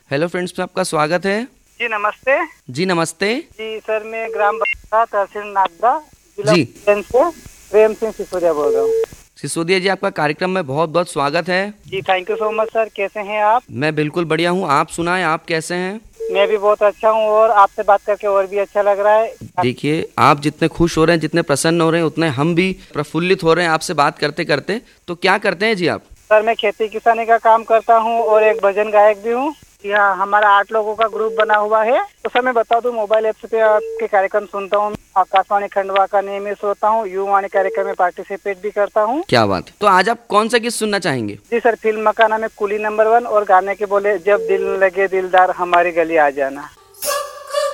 Hello friends में आपका स्वागत है। जी नमस्ते। जी नमस्ते। जी सर, मैं ग्राम बस्ता तहसील नागदा जिला जी उज्जैन से प्रेम सिंह सिसोदिया बोल रहा हूँ। सिसोदिया जी, आपका कार्यक्रम में बहुत बहुत स्वागत है। जी thank you so much sir. कैसे हैं आप? मैं बिल्कुल बढ़िया हूँ, आप सुनाएं, आप कैसे हैं? मैं भी बहुत अच्छा हूँ और आपसे बात करके और भी अच्छा लग रहा है। देखिए, आप जितने खुश हो रहे हैं, जितने प्रसन्न हो रहे हैं, उतने हम भी प्रफुल्लित हो रहे हैं आपसे बात करते करते। तो क्या करते हैं जी आप? सर मैं खेती किसानी का काम करता हूँ और एक भजन गायक भी हूँ। यहाँ हमारा 8 लोगों का ग्रुप बना हुआ है। तो सर मैं बता दूं, मोबाइल ऐप्स पे आपके कार्यक्रम सुनता हूँ। आकाशवाणी खंडवा का नियमित होता हूँ, युवाणी कार्यक्रम में पार्टिसिपेट भी करता हूँ। क्या बात है। तो आज आप कौन सा गीत सुनना चाहेंगे? जी सर, फिल्म का नाम है कुली नंबर 1 और गाने के बोले जब दिल लगे दिलदार हमारी गली आ जाना।